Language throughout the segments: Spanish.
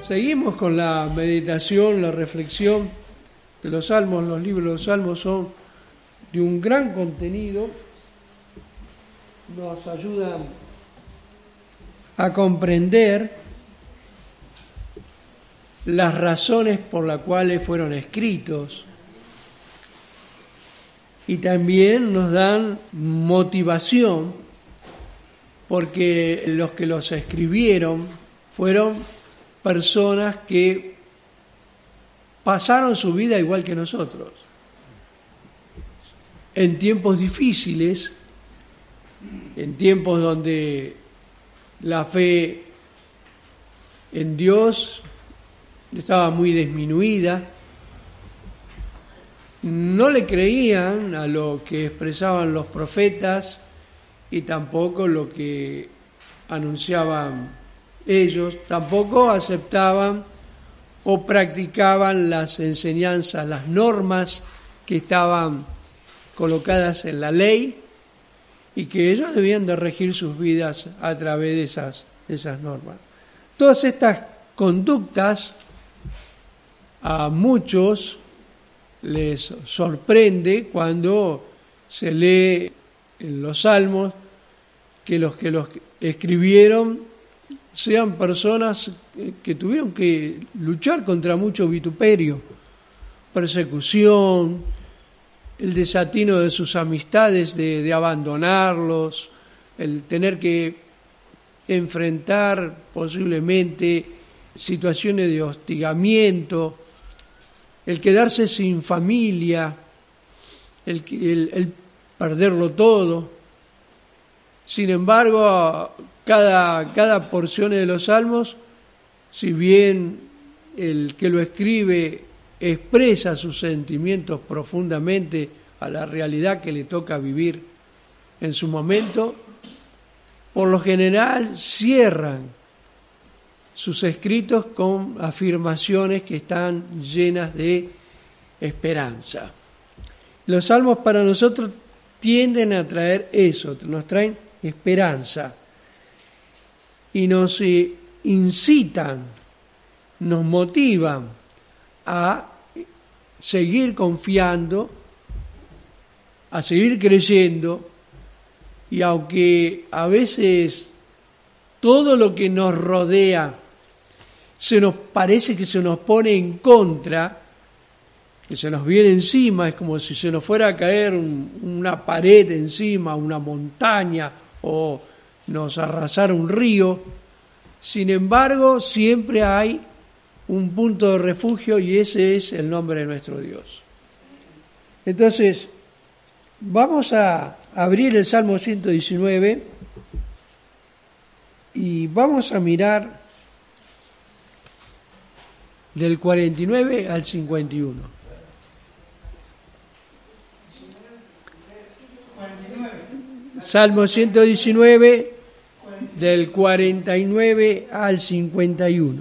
Seguimos con la meditación, la reflexión de los Salmos. Los libros de los Salmos son de un gran contenido, nos ayudan a comprender las razones por las cuales fueron escritos y también nos dan motivación porque los que los escribieron fueron personas que pasaron su vida igual que nosotros, en tiempos difíciles, en tiempos donde la fe en Dios estaba muy disminuida, no le creían a lo que expresaban los profetas y tampoco lo que anunciaban ellos, tampoco aceptaban o practicaban las enseñanzas, las normas que estaban colocadas en la ley y que ellos debían de regir sus vidas a través de esas normas. Todas estas conductas a muchos les sorprende cuando se lee en los Salmos que los escribieron sean personas que tuvieron que luchar contra mucho vituperio, persecución, el desatino de sus amistades, de abandonarlos, el tener que enfrentar posiblemente situaciones de hostigamiento, el quedarse sin familia, el perderlo todo. Sin embargo, cada porción de los Salmos, si bien el que lo escribe expresa sus sentimientos profundamente a la realidad que le toca vivir en su momento, por lo general cierran sus escritos con afirmaciones que están llenas de esperanza. Los Salmos para nosotros tienden a traer eso, nos traen esperanza y nos incitan, nos motivan a seguir confiando, a seguir creyendo, y aunque a veces todo lo que nos rodea se nos parece que se nos pone en contra, que se nos viene encima, es como si se nos fuera a caer una pared encima, una montaña, o nos arrasara un río. Sin embargo, siempre hay un punto de refugio y ese es el nombre de nuestro Dios. Entonces, vamos a abrir el Salmo 119 y vamos a mirar del 49 al 51. Salmo 119, del 49 al 51.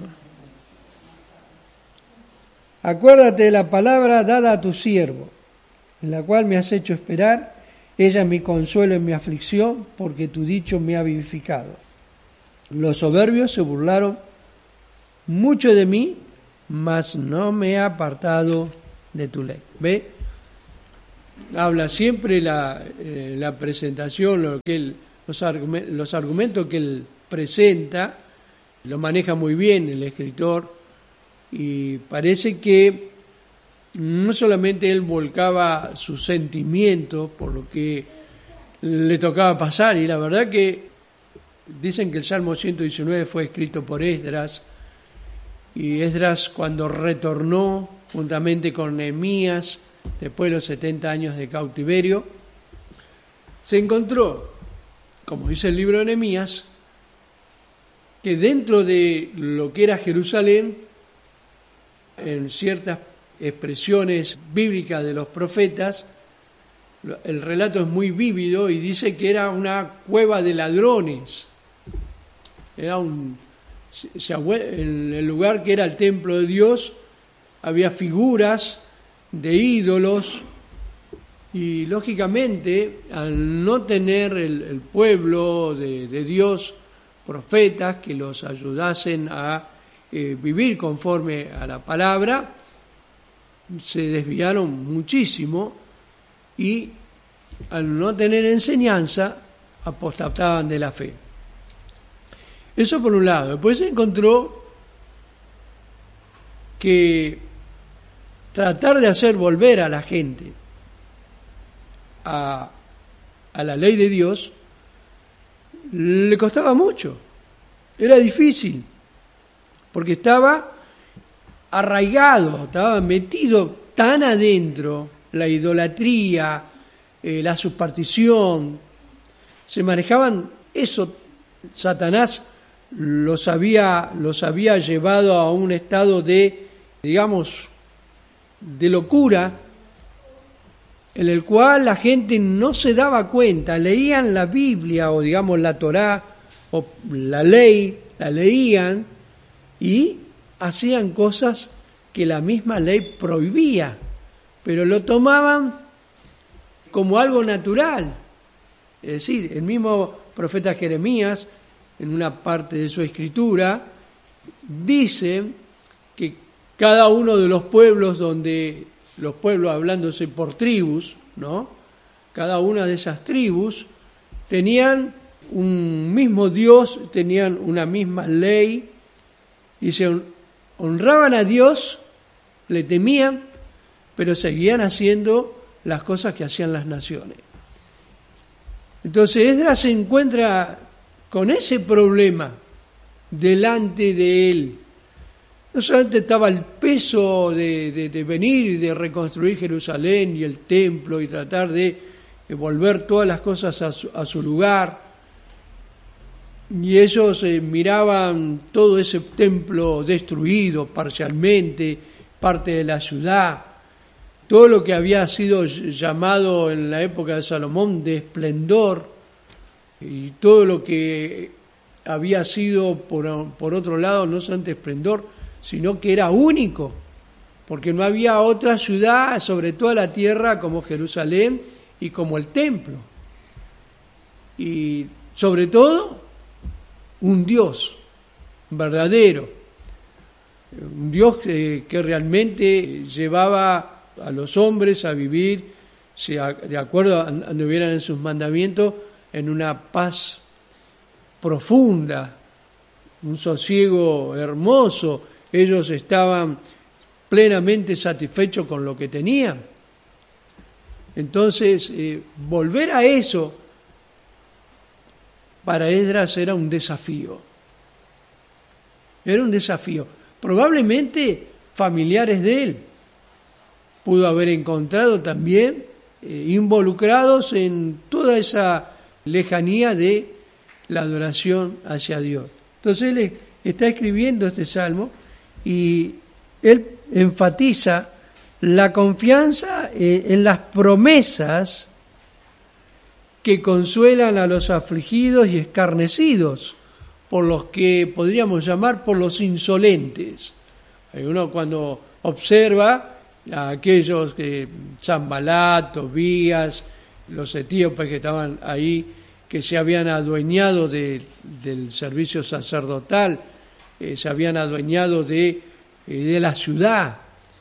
Acuérdate de la palabra dada a tu siervo, en la cual me has hecho esperar. Ella es mi consuelo en mi aflicción, porque tu dicho me ha vivificado. Los soberbios se burlaron mucho de mí, mas no me he apartado de tu ley. ¿Ve? Habla siempre la presentación, los argumentos que él presenta, lo maneja muy bien el escritor, y parece que no solamente él volcaba sus sentimientos por lo que le tocaba pasar, y la verdad que dicen que el Salmo 119 fue escrito por Esdras, y Esdras cuando retornó juntamente con Nehemías, después de los 70 años de cautiverio, se encontró, como dice el libro de Nehemías, que dentro de lo que era Jerusalén, en ciertas expresiones bíblicas de los profetas, el relato es muy vívido y dice que era una cueva de ladrones. Era en el lugar que era el templo de Dios, había figuras de ídolos, y lógicamente al no tener el pueblo de Dios profetas que los ayudasen a vivir conforme a la palabra, se desviaron muchísimo y al no tener enseñanza apostataban de la fe. Eso por un lado. Después se encontró que tratar de hacer volver a la gente a la ley de Dios le costaba mucho, era difícil, porque estaba arraigado, estaba metido tan adentro la idolatría, la superstición, se manejaban eso. Satanás los había llevado a un estado de, digamos, de locura, en el cual la gente no se daba cuenta, leían la Biblia o digamos la Torá o la ley, la leían y hacían cosas que la misma ley prohibía, pero lo tomaban como algo natural. Es decir, el mismo profeta Jeremías, en una parte de su escritura, dice que cada uno de los pueblos los pueblos hablándose por tribus, ¿no? Cada una de esas tribus tenían un mismo Dios, tenían una misma ley y se honraban a Dios, le temían, pero seguían haciendo las cosas que hacían las naciones. Entonces Esdras se encuentra con ese problema delante de él. No solamente estaba el peso de venir y de reconstruir Jerusalén y el templo y tratar de volver todas las cosas a su lugar, y ellos miraban todo ese templo destruido parcialmente, parte de la ciudad, todo lo que había sido llamado en la época de Salomón de esplendor, y todo lo que había sido por otro lado no solamente esplendor, sino que era único, porque no había otra ciudad sobre toda la tierra como Jerusalén y como el templo. Y sobre todo, un Dios verdadero, un Dios que realmente llevaba a los hombres a vivir, de acuerdo a donde vieran en sus mandamientos, en una paz profunda, un sosiego hermoso. Ellos estaban plenamente satisfechos con lo que tenían. Entonces, volver a eso para Esdras era un desafío. Era un desafío. Probablemente familiares de él pudo haber encontrado también involucrados en toda esa lejanía de la adoración hacia Dios. Entonces él está escribiendo este salmo y él enfatiza la confianza en las promesas que consuelan a los afligidos y escarnecidos, por los que podríamos llamar por los insolentes. Uno cuando observa a aquellos que Sanbalat, Tobías, los etíopes que estaban ahí, que se habían adueñado del servicio sacerdotal, se habían adueñado de la ciudad,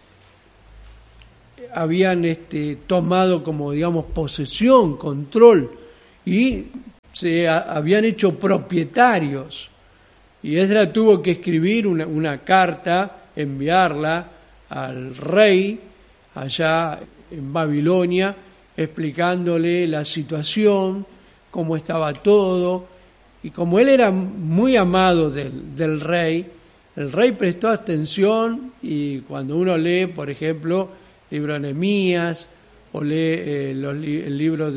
habían tomado como digamos posesión, control, y se habían hecho propietarios. Y Esdras tuvo que escribir una carta, enviarla al rey allá en Babilonia, explicándole la situación, cómo estaba todo, y como él era muy amado del rey, el rey prestó atención, y cuando uno lee, por ejemplo, el libro de Nehemías, o lee el libro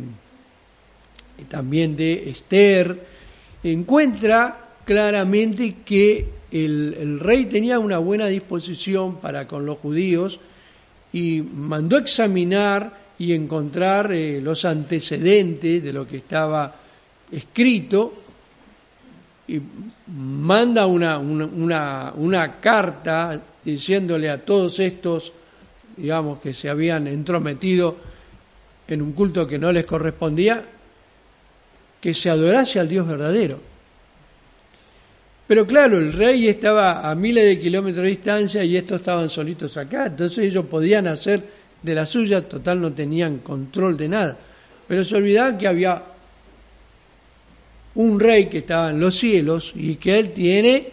también de Esther, encuentra claramente que el rey tenía una buena disposición para con los judíos y mandó examinar y encontrar los antecedentes de lo que estaba escrito, y manda una carta diciéndole a todos estos, digamos, que se habían entrometido en un culto que no les correspondía, que se adorase al Dios verdadero. Pero claro, el rey estaba a miles de kilómetros de distancia y estos estaban solitos acá, entonces ellos podían hacer de la suya, total no tenían control de nada. Pero se olvidaban que había un rey que estaba en los cielos y que él tiene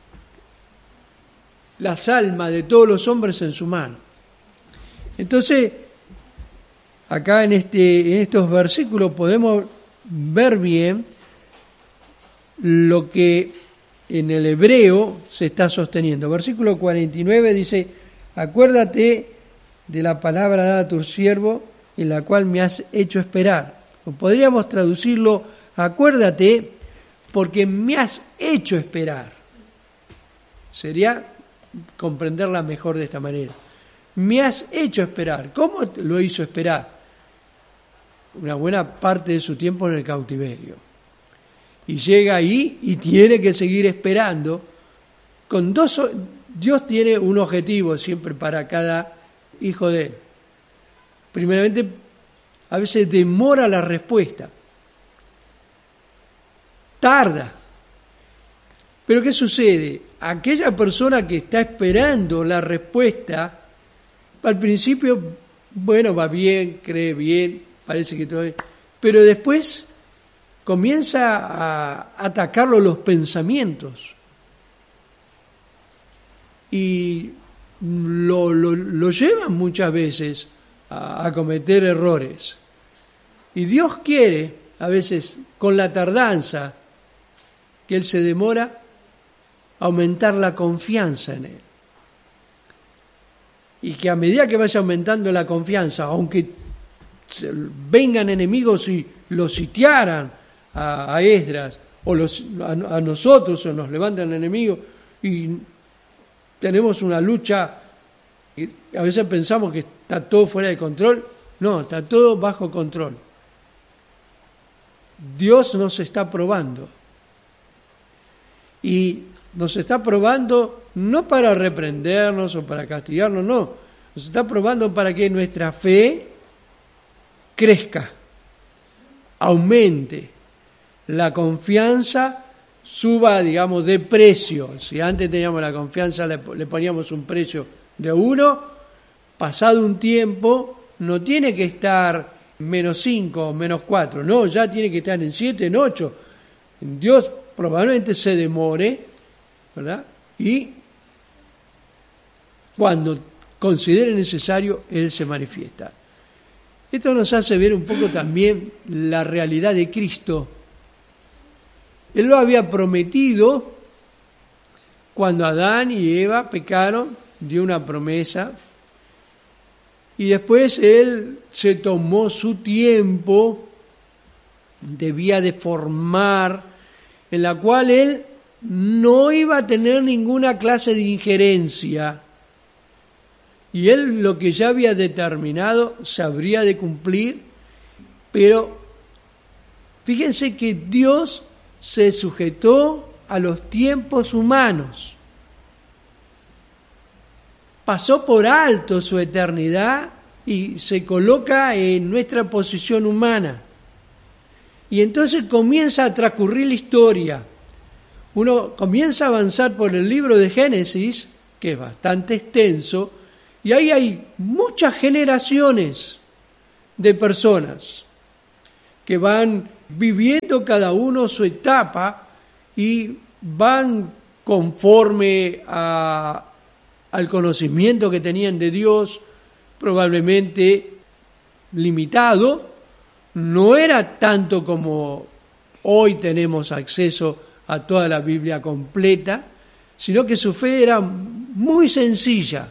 las almas de todos los hombres en su mano. Entonces, acá en estos versículos podemos ver bien lo que en el hebreo se está sosteniendo. Versículo 49 dice: acuérdate de la palabra dada a tu siervo, en la cual me has hecho esperar. O podríamos traducirlo: acuérdate porque me has hecho esperar. Sería comprenderla mejor de esta manera. Me has hecho esperar. ¿Cómo lo hizo esperar? Una buena parte de su tiempo en el cautiverio. Y llega ahí y tiene que seguir esperando. Dios tiene un objetivo siempre para cada hijo de él. Primeramente, a veces demora la respuesta. Tarda. Pero ¿qué sucede? Aquella persona que está esperando la respuesta, al principio, bueno, va bien, cree bien, parece que todo bien, pero después comienza a atacarlo los pensamientos y lo llevan muchas veces a cometer errores. Y Dios quiere, a veces con la tardanza que Él se demora, aumentar la confianza en Él. Y que a medida que vaya aumentando la confianza, aunque vengan enemigos y lo sitiaran a Esdras, o a nosotros, o nos levantan enemigos, y tenemos una lucha, y a veces pensamos que está todo fuera de control. No, está todo bajo control. Dios nos está probando. Y nos está probando no para reprendernos o para castigarnos, no. Nos está probando para que nuestra fe crezca, aumente, la confianza suba, digamos, de precio. Si antes teníamos la confianza, le poníamos un precio de 1, pasado un tiempo, no tiene que estar -5 o -4, no, ya tiene que estar en 7, en 8. Dios probablemente se demore, ¿verdad? Y cuando considere necesario, Él se manifiesta. Esto nos hace ver un poco también la realidad de Cristo. Él lo había prometido cuando Adán y Eva pecaron, dio una promesa, y después Él se tomó su tiempo, debía de formar, en la cual Él no iba a tener ninguna clase de injerencia. Y Él lo que ya había determinado se habría de cumplir, pero fíjense que Dios se sujetó a los tiempos humanos. Pasó por alto su eternidad y se coloca en nuestra posición humana. Y entonces comienza a transcurrir la historia. Uno comienza a avanzar por el libro de Génesis, que es bastante extenso, y ahí hay muchas generaciones de personas que van viviendo cada uno su etapa y van conforme al conocimiento que tenían de Dios, probablemente limitado. No era tanto como hoy tenemos acceso a toda la Biblia completa, sino que su fe era muy sencilla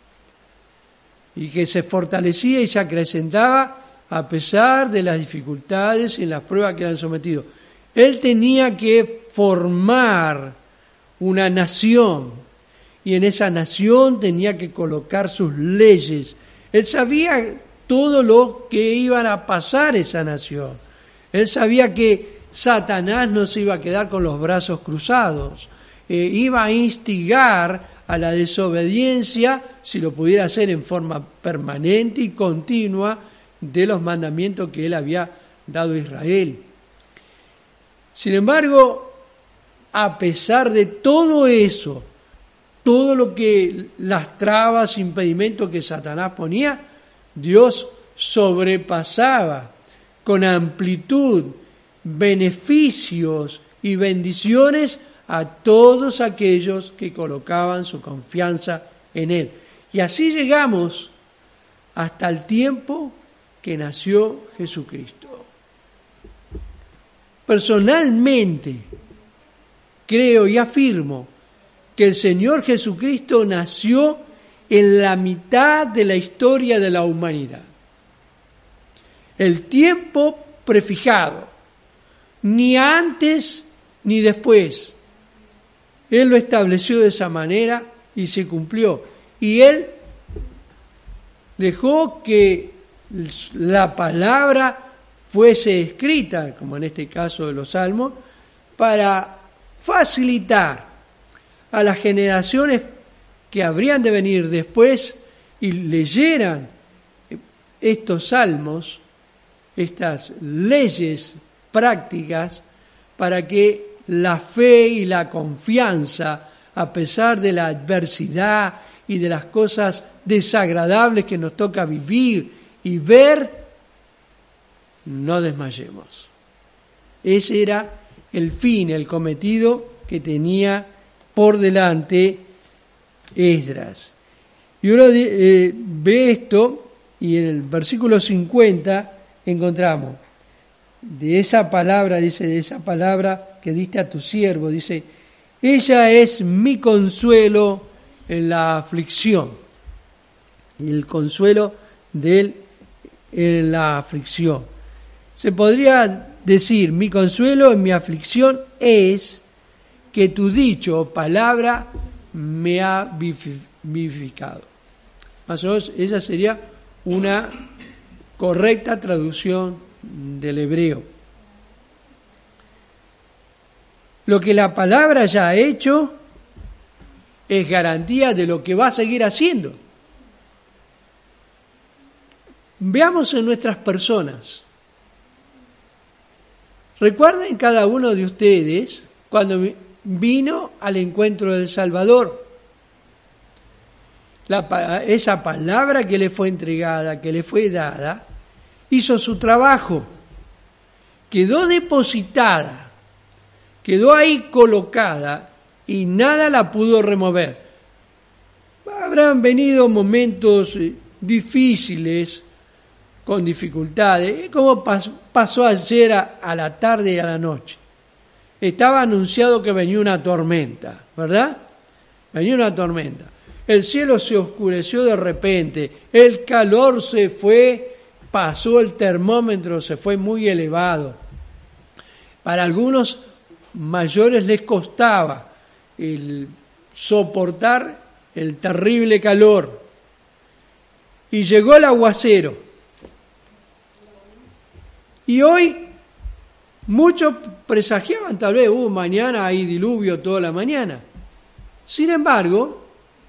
y que se fortalecía y se acrecentaba a pesar de las dificultades y las pruebas que eran sometidos. Él tenía que formar una nación y en esa nación tenía que colocar sus leyes. Él sabía todo lo que iban a pasar esa nación. Él sabía que Satanás no se iba a quedar con los brazos cruzados, iba a instigar a la desobediencia, si lo pudiera hacer en forma permanente y continua, de los mandamientos que Él había dado a Israel. Sin embargo, a pesar de todo eso, todo lo que las trabas, impedimentos que Satanás ponía, Dios sobrepasaba con amplitud, beneficios y bendiciones a todos aquellos que colocaban su confianza en Él. Y así llegamos hasta el tiempo que nació Jesucristo. Personalmente, creo y afirmo que el Señor Jesucristo nació en la mitad de la historia de la humanidad. El tiempo prefijado, ni antes ni después. Él lo estableció de esa manera y se cumplió. Y Él dejó que la palabra fuese escrita, como en este caso de los Salmos, para facilitar a las generaciones que habrían de venir después y leyeran estos salmos, estas leyes prácticas, para que la fe y la confianza, a pesar de la adversidad y de las cosas desagradables que nos toca vivir y ver, no desmayemos. Ese era el fin, el cometido que tenía por delante Esdras. Y uno ve esto y en el versículo 50 encontramos de esa palabra, dice, de esa palabra que diste a tu siervo, dice, ella es mi consuelo en la aflicción. Y el consuelo de él en la aflicción. Se podría decir, mi consuelo en mi aflicción es que tu dicho o palabra me ha vivificado. Más o menos, esa sería una correcta traducción del hebreo. Lo que la palabra ya ha hecho es garantía de lo que va a seguir haciendo. Veamos en nuestras personas. Recuerden cada uno de ustedes cuando vino al encuentro del Salvador. Esa palabra que le fue entregada, que le fue dada, hizo su trabajo. Quedó depositada, quedó ahí colocada y nada la pudo remover. Habrán venido momentos difíciles, con dificultades, como pasó ayer a la tarde y a la noche. Estaba anunciado que venía una tormenta, ¿verdad? Venía una tormenta. El cielo se oscureció de repente, el calor se fue, pasó el termómetro, se fue muy elevado. Para algunos mayores les costaba el soportar el terrible calor. Y llegó el aguacero. Y hoy muchos presagiaban tal vez, mañana hay diluvio toda la mañana. Sin embargo,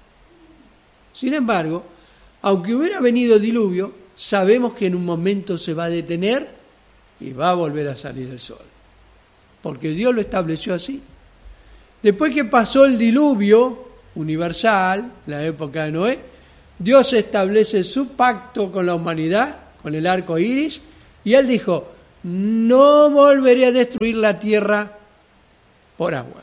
aunque hubiera venido diluvio, sabemos que en un momento se va a detener y va a volver a salir el sol. Porque Dios lo estableció así. Después que pasó el diluvio universal, en la época de Noé, Dios establece su pacto con la humanidad, con el arco iris, y Él dijo, no volveré a destruir la tierra por agua.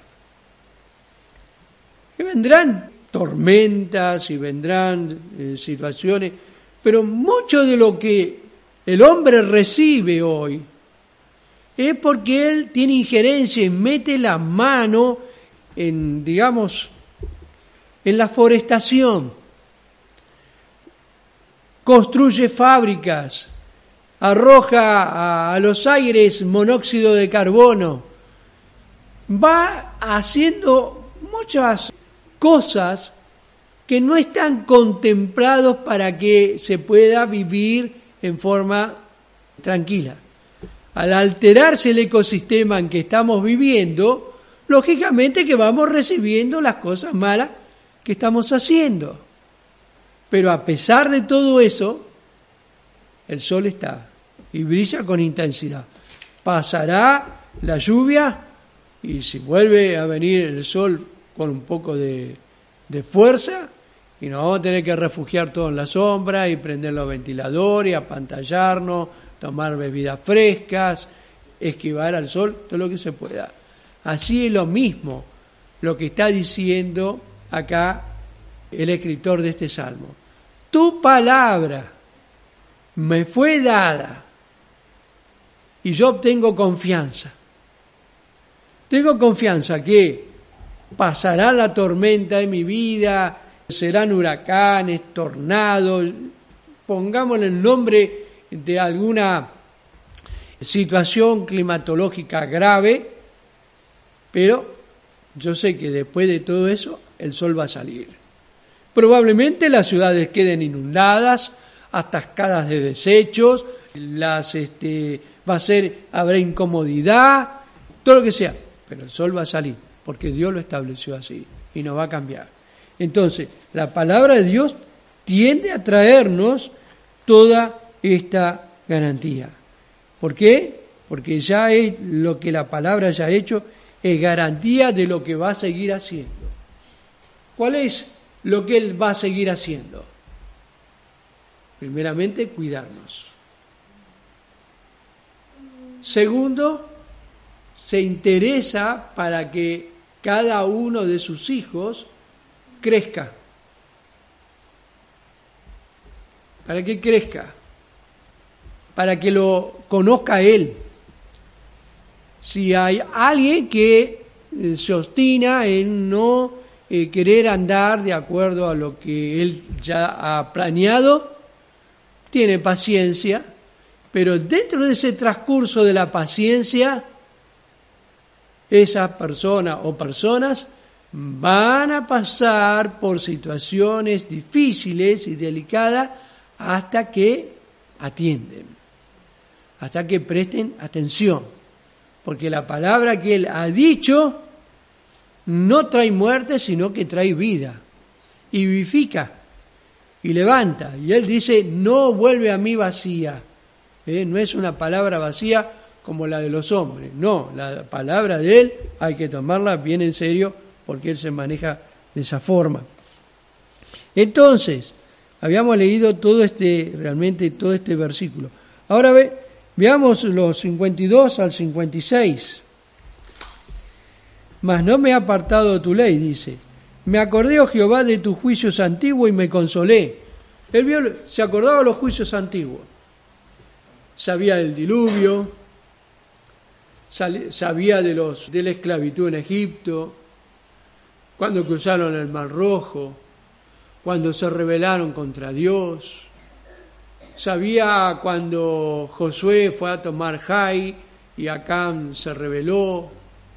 Y vendrán tormentas y vendrán situaciones, pero mucho de lo que el hombre recibe hoy es porque él tiene injerencia y mete la mano en, digamos, en la forestación, construye fábricas, arroja a los aires monóxido de carbono, va haciendo muchas cosas que no están contemplados para que se pueda vivir en forma tranquila. Al alterarse el ecosistema en que estamos viviendo, lógicamente que vamos recibiendo las cosas malas que estamos haciendo. Pero a pesar de todo eso, el sol está y brilla con intensidad. ¿Pasará la lluvia? y si vuelve a venir el sol con un poco de fuerza, y nos vamos a tener que refugiar todos en la sombra y prender los ventiladores, apantallarnos, tomar bebidas frescas, esquivar al sol, todo lo que se pueda. Así es lo mismo lo que está diciendo acá el escritor de este salmo. Tu palabra me fue dada y yo tengo confianza. Tengo confianza que pasará la tormenta de mi vida, serán huracanes, tornados, pongámosle el nombre de alguna situación climatológica grave, pero yo sé que después de todo eso el sol va a salir. Probablemente las ciudades queden inundadas, atascadas de desechos, habrá incomodidad, todo lo que sea, pero el sol va a salir, porque Dios lo estableció así y no va a cambiar. Entonces, la palabra de Dios tiende a traernos toda esta garantía. ¿Por qué? Porque ya es lo que la palabra ya ha hecho, es garantía de lo que va a seguir haciendo. ¿Cuál es lo que Él va a seguir haciendo? Primeramente, cuidarnos. Segundo, se interesa para que cada uno de sus hijos crezca. Para que crezca. Para que lo conozca a Él. Si hay alguien que se obstina en no querer andar de acuerdo a lo que Él ya ha planeado, tiene paciencia, pero dentro de ese transcurso de la paciencia, esa persona o personas van a pasar por situaciones difíciles y delicadas hasta que atienden, hasta que presten atención, porque la palabra que Él ha dicho no trae muerte, sino que trae vida y vivifica y levanta. Y Él dice, no vuelve a mí vacía. No es una palabra vacía como la de los hombres. No, la palabra de Él hay que tomarla bien en serio porque Él se maneja de esa forma. Entonces, habíamos leído realmente todo este versículo. Ahora veamos los 52 al 56. Mas no me he apartado de tu ley, dice. Me acordé, oh Jehová, de tus juicios antiguos y me consolé. Él se acordaba de los juicios antiguos. Sabía del diluvio, sabía de la esclavitud en Egipto, cuando cruzaron el Mar Rojo, cuando se rebelaron contra Dios. Sabía cuando Josué fue a tomar Jai y Acán se rebeló.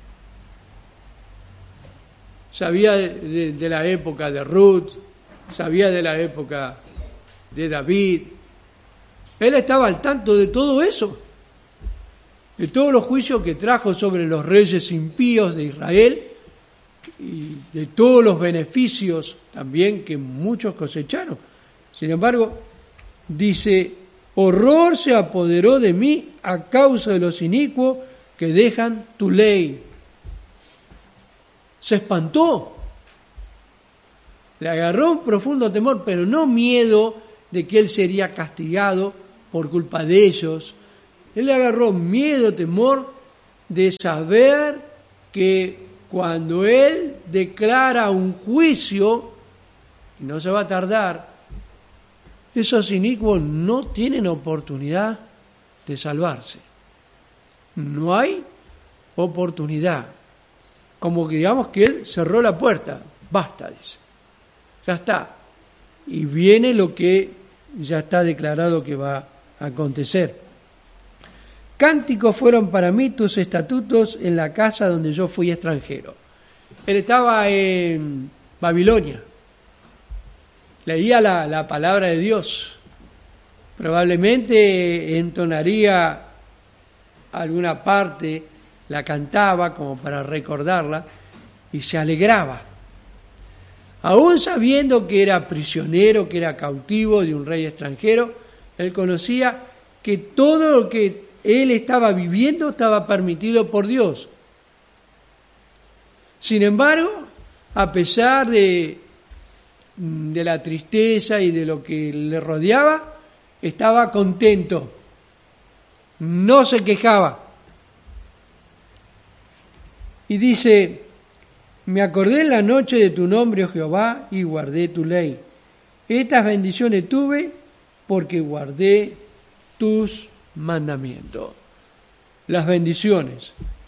Sabía de la época de Ruth, sabía de la época de David. Él estaba al tanto de todo eso, de todos los juicios que trajo sobre los reyes impíos de Israel y de todos los beneficios también que muchos cosecharon. Sin embargo, dice, horror se apoderó de mí a causa de los inicuos que dejan tu ley. Se espantó, le agarró un profundo temor, pero no miedo de que él sería castigado por culpa de ellos. Él le agarró miedo, temor de saber que cuando él declara un juicio, y no se va a tardar, esos inicuos no tienen oportunidad de salvarse. No hay oportunidad. Como que digamos que él cerró la puerta, basta, dice, ya está. Y viene lo que ya está declarado que va a acontecer. Cánticos fueron para mí tus estatutos en la casa donde yo fui extranjero. Él estaba en Babilonia, leía la palabra de Dios, probablemente entonaría alguna parte, la cantaba como para recordarla y se alegraba. Aún sabiendo que era prisionero, que era cautivo de un rey extranjero, él conocía que todo lo que él estaba viviendo estaba permitido por Dios. Sin embargo, a pesar de la tristeza y de lo que le rodeaba, estaba contento, no se quejaba. Y dice, me acordé en la noche de tu nombre, oh Jehová, y guardé tu ley. Estas bendiciones tuve porque guardé tus mandamientos. Las bendiciones.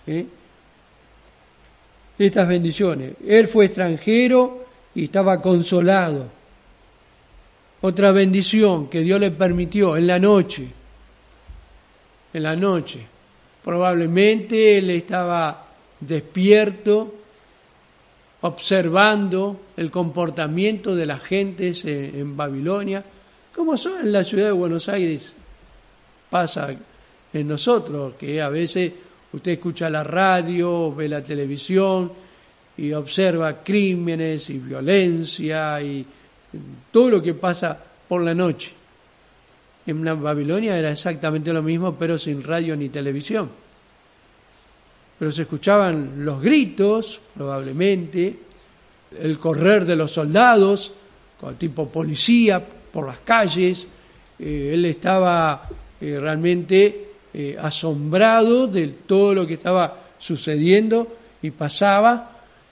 Estas bendiciones. Él fue extranjero y estaba consolado. Otra bendición que Dios le permitió en la noche. En la noche. Probablemente él estaba despierto, observando el comportamiento de las gentes en Babilonia, como son en la ciudad de Buenos Aires. Pasa en nosotros, que a veces usted escucha la radio, ve la televisión y observa crímenes y violencia y todo lo que pasa por la noche. En la Babilonia era exactamente lo mismo, pero sin radio ni televisión. Pero se escuchaban los gritos, probablemente, el correr de los soldados, tipo policía, por las calles. Él estaba realmente asombrado de todo lo que estaba sucediendo y pasaba.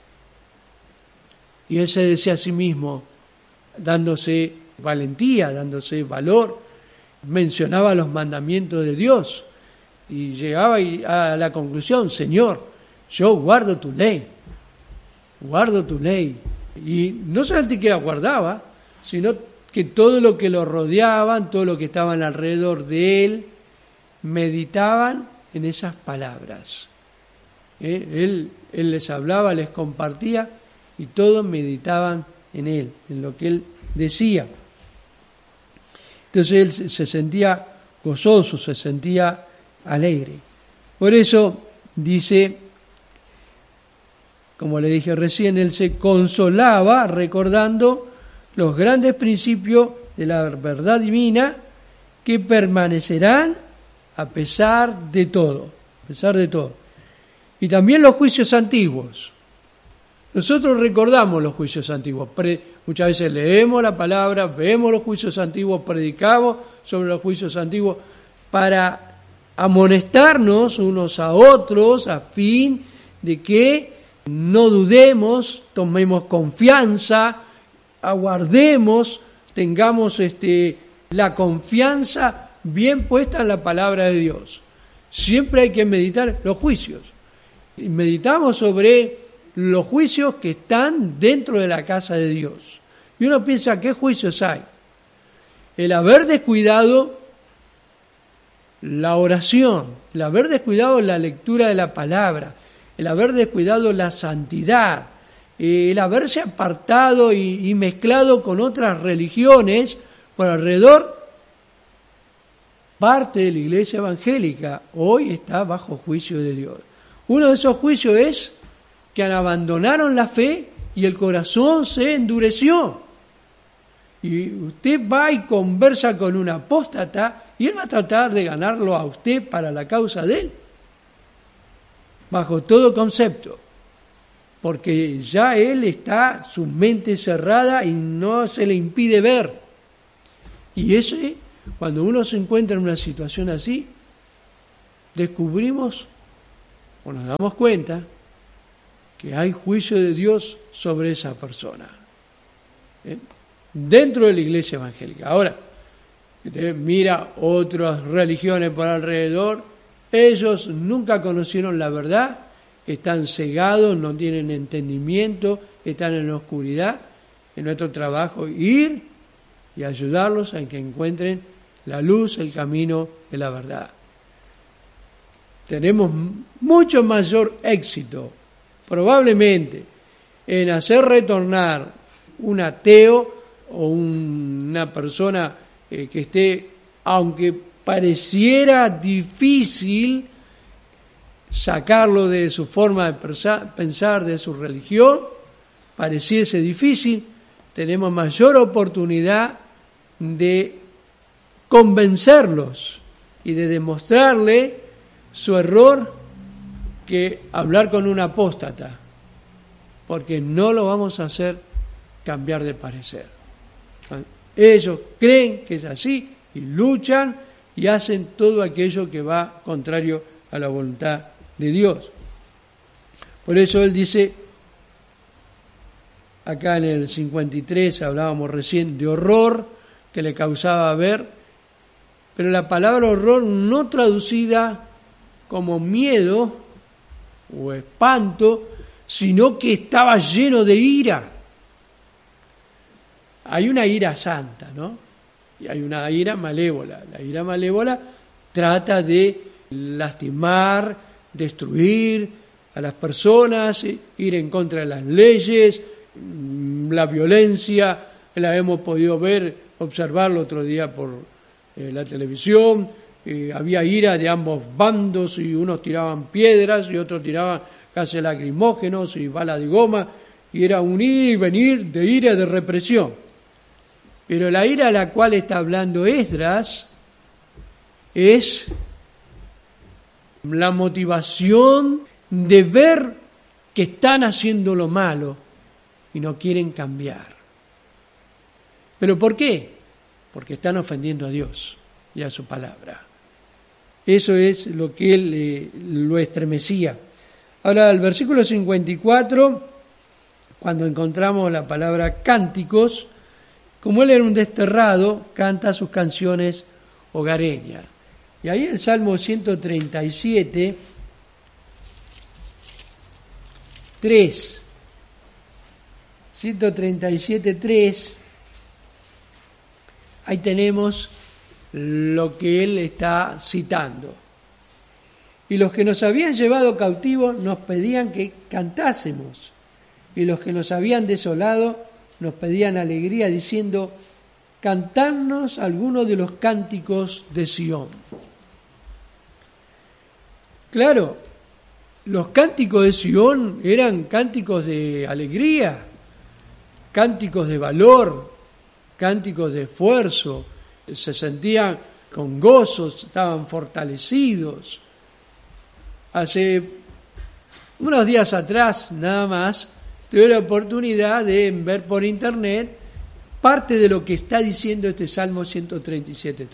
Y él se decía a sí mismo, dándose valentía, dándose valor, mencionaba los mandamientos de Dios y llegaba a la conclusión, Señor, yo guardo tu ley. Y no solamente que la guardaba, sino que todo lo que lo rodeaban, todo lo que estaban alrededor de él, meditaban en esas palabras. Él les hablaba, les compartía y todos meditaban en él, en lo que él decía. Entonces él se sentía gozoso, se sentía alegre. Por eso dice, como le dije recién, él se consolaba recordando los grandes principios de la verdad divina que permanecerán a pesar de todo. Y también los juicios antiguos. Nosotros recordamos los juicios antiguos. Muchas veces leemos la palabra, vemos los juicios antiguos, predicamos sobre los juicios antiguos para amonestarnos unos a otros a fin de que no dudemos, tomemos confianza, aguardemos, tengamos la confianza bien puesta en la palabra de Dios. Siempre hay que meditar los juicios. Y meditamos sobre los juicios que están dentro de la casa de Dios. Y uno piensa, ¿qué juicios hay? El haber descuidado la oración, el haber descuidado la lectura de la palabra, el haber descuidado la santidad, el haberse apartado y mezclado con otras religiones por alrededor. Parte de la iglesia evangélica hoy está bajo juicio de Dios. Uno de esos juicios es que abandonaron la fe y el corazón se endureció. Y usted va y conversa con un apóstata y él va a tratar de ganarlo a usted para la causa de él. Bajo todo concepto. Porque ya él está, su mente cerrada y no se le impide ver. Y cuando uno se encuentra en una situación así, descubrimos o nos damos cuenta que hay juicio de Dios sobre esa persona. Dentro de la iglesia evangélica. Ahora, usted mira otras religiones por alrededor, ellos nunca conocieron la verdad, están cegados, no tienen entendimiento, están en la oscuridad. Es nuestro trabajo ir y ayudarlos a que encuentren la luz, el camino de la verdad. Tenemos mucho mayor éxito, probablemente, en hacer retornar un ateo o una persona que esté, aunque pareciera difícil sacarlo de su forma de pensar, de su religión, pareciese difícil, tenemos mayor oportunidad de convencerlos y de demostrarle su error que hablar con un apóstata. porque no lo vamos a hacer cambiar de parecer. Ellos creen que es así y luchan y hacen todo aquello que va contrario a la voluntad de Dios. Por eso él dice, acá en el 53 hablábamos recién de horror que le causaba ver, pero la palabra horror no traducida como miedo o espanto, sino que estaba lleno de ira. Hay una ira santa, ¿no? Y hay una ira malévola. La ira malévola trata de lastimar, destruir a las personas, ir en contra de las leyes, la violencia. La hemos podido observarlo otro día por la televisión. Había ira de ambos bandos y unos tiraban piedras y otros tiraban gases lacrimógenos y balas de goma, y era un ir y venir de ira y de represión. Pero la ira a la cual está hablando Esdras es la motivación de ver que están haciendo lo malo y no quieren cambiar. ¿Pero por qué? Porque están ofendiendo a Dios y a su palabra. Eso es lo que él lo estremecía. Ahora, el versículo 54, cuando encontramos la palabra cánticos, como él era un desterrado, canta sus canciones hogareñas. Y ahí el Salmo 137, 3. 137, 3. Ahí tenemos lo que él está citando. Y los que nos habían llevado cautivos nos pedían que cantásemos, y los que nos habían desolado nos pedían alegría, diciendo, cantadnos algunos de los cánticos de Sión. Claro, los cánticos de Sión eran cánticos de alegría, cánticos de valor, cánticos de esfuerzo, se sentían con gozo, estaban fortalecidos. Hace unos días atrás, nada más, tuve la oportunidad de ver por internet parte de lo que está diciendo este Salmo 137.3.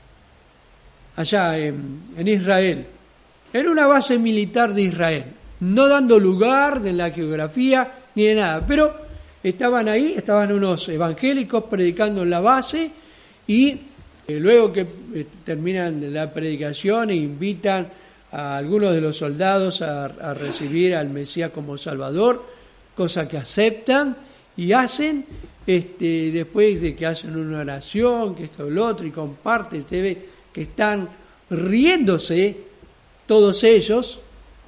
Allá en Israel, era una base militar de Israel, no dando lugar de la geografía ni de nada, pero estaban ahí, estaban unos evangélicos predicando en la base y luego que terminan la predicación e invitan a algunos de los soldados a recibir al Mesías como Salvador, cosa que aceptan y hacen, después de que hacen una oración, que esto y lo otro, y comparten, se ve que están riéndose todos ellos,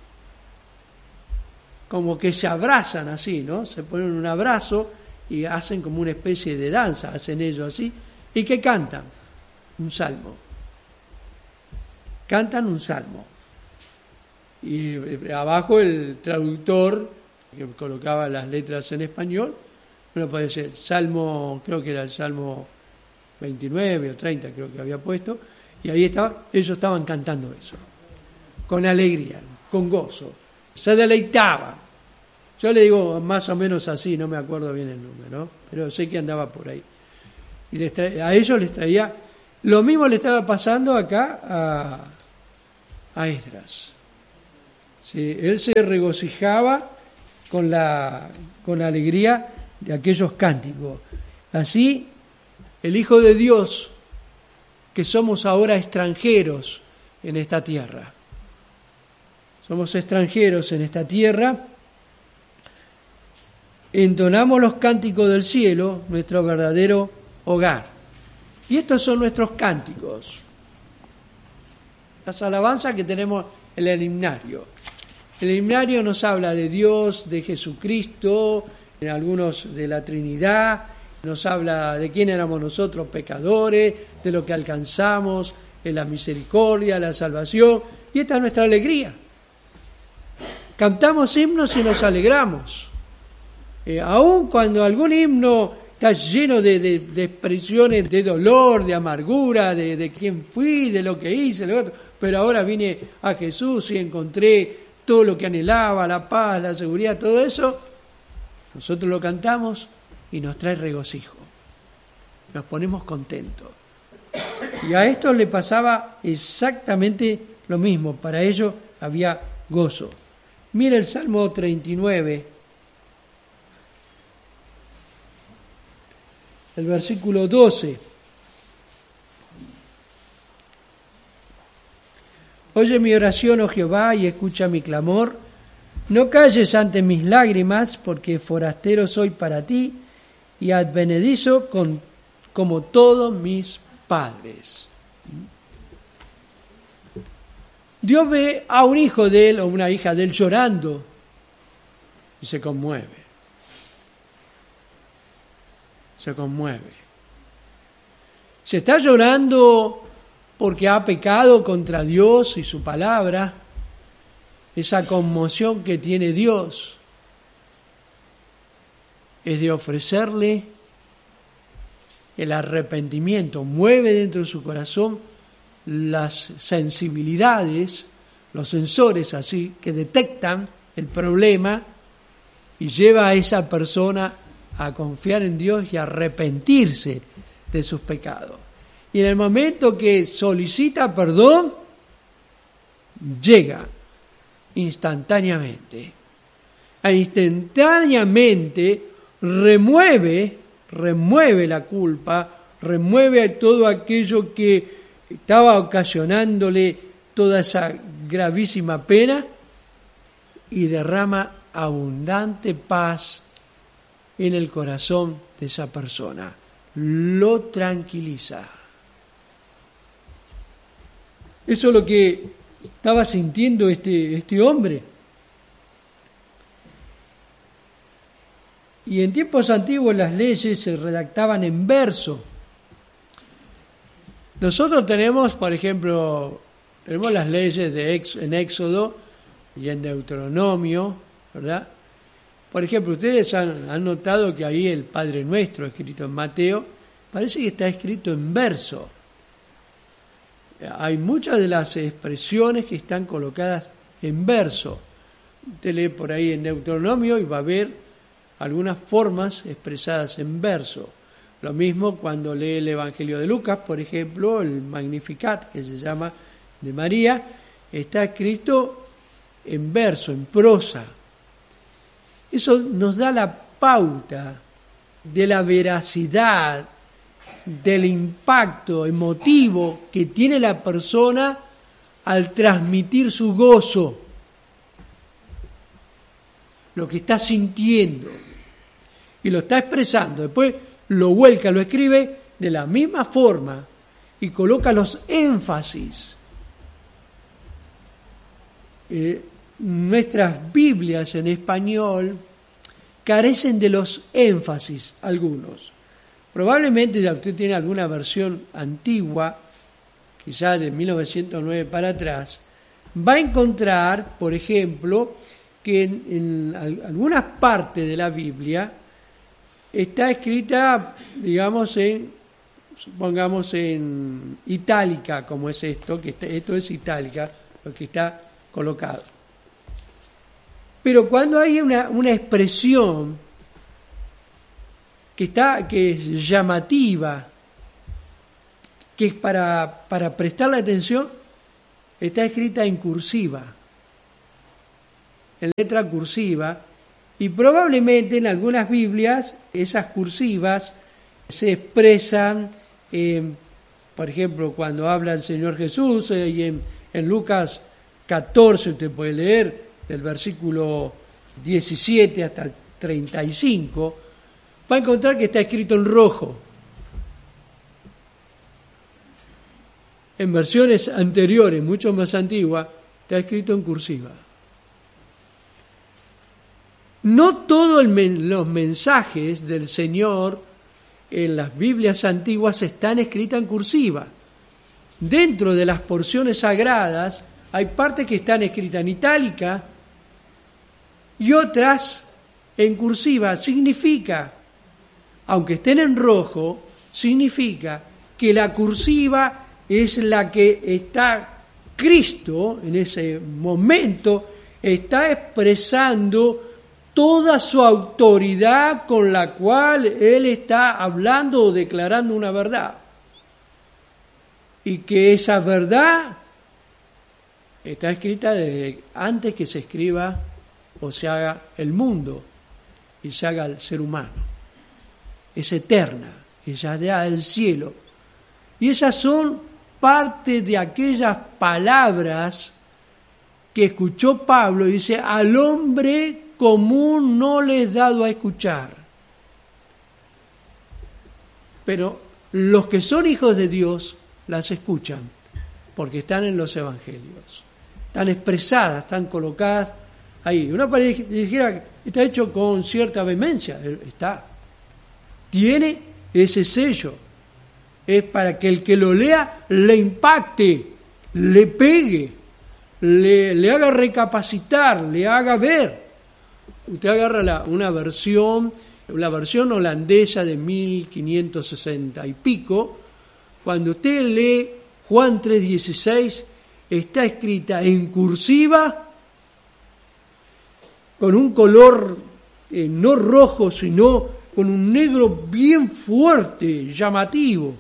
como que se abrazan así, ¿no? Se ponen un abrazo y hacen como una especie de danza, hacen ellos así, y que cantan un salmo. Cantan un salmo. Y abajo el traductor, que colocaba las letras en español, uno puede ser Salmo, creo que era el Salmo 29 o 30, creo que había puesto, y ahí estaba, ellos estaban cantando eso, con alegría, con gozo, se deleitaban. Yo le digo más o menos así, no me acuerdo bien el número, ¿no? Pero sé que andaba por ahí. Y a ellos les traía, lo mismo le estaba pasando acá a Esdras. Sí, él se regocijaba con la alegría de aquellos cánticos. Así, el Hijo de Dios, que somos ahora extranjeros en esta tierra. Somos extranjeros en esta tierra, entonamos los cánticos del cielo, nuestro verdadero hogar. Y estos son nuestros cánticos. Las alabanzas que tenemos en el himnario. El himnario nos habla de Dios, de Jesucristo, en algunos de la Trinidad, nos habla de quién éramos nosotros, pecadores, de lo que alcanzamos, en la misericordia, la salvación, y esta es nuestra alegría. Cantamos himnos y nos alegramos. Aun cuando algún himno está lleno de expresiones de dolor, de amargura, de quién fui, de lo que hice, lo otro, pero ahora vine a Jesús y encontré todo lo que anhelaba, la paz, la seguridad, todo eso, Nosotros lo cantamos y nos trae regocijo. Nos ponemos contentos. Y a estos le pasaba exactamente lo mismo. Para ellos había gozo. Mira el Salmo 39, el versículo 12. Oye mi oración, oh Jehová, y escucha mi clamor. No calles ante mis lágrimas, porque forastero soy para ti, y advenedizo como todos mis padres. Dios ve a un hijo de él o una hija de él llorando y se conmueve. Se conmueve. Si está llorando porque ha pecado contra Dios y su palabra, esa conmoción que tiene Dios es de ofrecerle el arrepentimiento. Mueve dentro de su corazón las sensibilidades, los sensores así, que detectan el problema y lleva a esa persona a confiar en Dios y a arrepentirse de sus pecados. Y en el momento que solicita perdón, llega instantáneamente. E instantáneamente remueve la culpa, remueve todo aquello que estaba ocasionándole toda esa gravísima pena y derrama abundante paz en el corazón de esa persona. Lo tranquiliza. Eso es lo que estaba sintiendo este hombre. Y en tiempos antiguos las leyes se redactaban en verso. Nosotros tenemos, por ejemplo, las leyes en Éxodo y en Deuteronomio, ¿verdad? Por ejemplo, ustedes han notado que ahí el Padre Nuestro, escrito en Mateo, parece que está escrito en verso. Hay muchas de las expresiones que están colocadas en verso. Usted lee por ahí en Deuteronomio y va a ver algunas formas expresadas en verso. Lo mismo cuando lee el Evangelio de Lucas, por ejemplo, el Magnificat, que se llama de María, está escrito en verso, en prosa. Eso nos da la pauta de la veracidad, del impacto emotivo que tiene la persona al transmitir su gozo, lo que está sintiendo, y lo está expresando. Después lo vuelca, lo escribe de la misma forma y coloca los énfasis. Nuestras Biblias en español carecen de los énfasis algunos. Probablemente ya usted tiene alguna versión antigua, quizás de 1909 para atrás, va a encontrar, por ejemplo, que en algunas partes de la Biblia está escrita, digamos, supongamos en itálica, como es esto, esto es itálica, lo que está colocado. Pero cuando hay una expresión que es llamativa, que es para prestarle atención, está escrita en cursiva, en letra cursiva, y probablemente en algunas Biblias esas cursivas se expresan, por ejemplo, cuando habla el Señor Jesús, y en Lucas 14, usted puede leer del versículo 17 hasta el 35, va a encontrar que está escrito en rojo. En versiones anteriores, mucho más antiguas, está escrito en cursiva. No todos los mensajes del Señor en las Biblias antiguas están escritas en cursiva. Dentro de las porciones sagradas hay partes que están escritas en itálica y otras en cursiva. Significa, aunque estén en rojo, significa que la cursiva es la que está Cristo en ese momento, está expresando toda su autoridad con la cual Él está hablando o declarando una verdad. Y que esa verdad está escrita desde antes que se escriba o se haga el mundo y se haga el ser humano. Es eterna, ella es del cielo. Y esas son parte de aquellas palabras que escuchó Pablo. Dice, al hombre común no le es dado a escuchar. Pero los que son hijos de Dios las escuchan, porque están en los evangelios. Están expresadas, están colocadas ahí. Una pareja dijera que está hecho con cierta vehemencia. Está. Tiene ese sello. Es para que el que lo lea le impacte, le pegue, le haga recapacitar, le haga ver. Usted agarra la versión holandesa de 1560 y pico. Cuando usted lee Juan 3:16, está escrita en cursiva, con un color no rojo, sino con un negro bien fuerte, llamativo.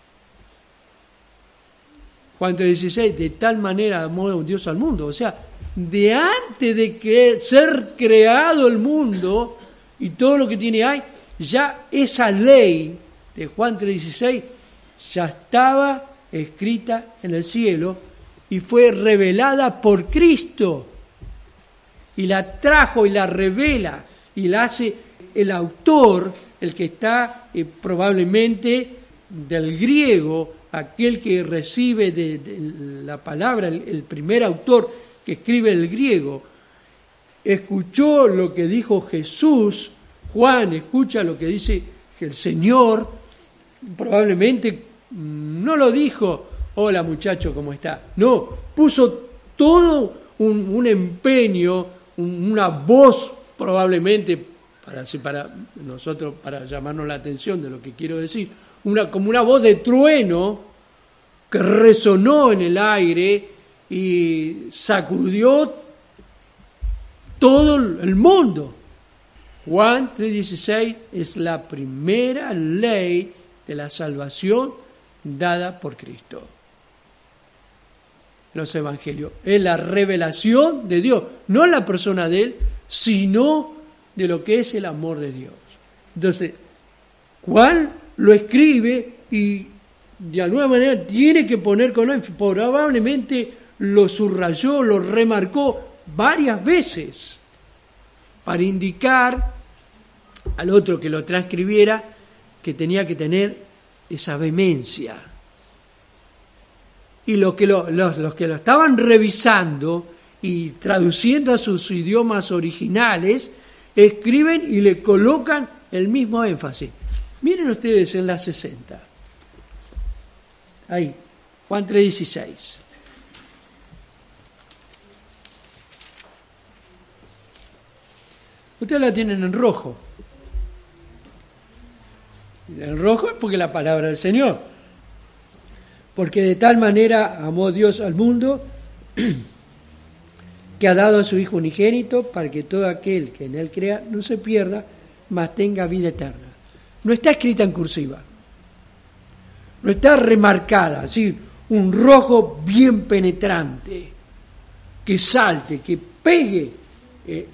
Juan 3:16, de tal manera amó Dios al mundo. O sea, de antes de ser creado el mundo y todo lo que tiene ahí, ya esa ley de Juan 3:16 ya estaba escrita en el cielo y fue revelada por Cristo. Y la trajo y la revela y la hace el autor, el que está probablemente del griego, aquel que recibe de la palabra, el primer autor que escribe el griego, escuchó lo que dijo Jesús. Juan escucha lo que dice el Señor, probablemente no lo dijo, hola muchacho, ¿cómo está? No, puso todo un empeño, una voz probablemente, para nosotros, para llamarnos la atención de lo que quiero decir, como una voz de trueno que resonó en el aire y sacudió todo el mundo. Juan 3:16 es la primera ley de la salvación dada por Cristo. Los evangelios es la revelación de Dios, no en la persona de Él, sino de lo que es el amor de Dios. Entonces, Juan lo escribe y de alguna manera tiene que poner con énfasis, probablemente lo subrayó, lo remarcó varias veces para indicar al otro que lo transcribiera que tenía que tener esa vehemencia. Y los que lo estaban revisando y traduciendo a sus idiomas originales, escriben y le colocan el mismo énfasis. Miren ustedes en la 60. Ahí, Juan 3:16. Ustedes la tienen en rojo. En rojo es porque la palabra del Señor. Porque de tal manera amó Dios al mundo que ha dado a su Hijo unigénito para que todo aquel que en Él crea no se pierda, mas tenga vida eterna. No está escrita en cursiva. No está remarcada, así, un rojo bien penetrante, que salte, que pegue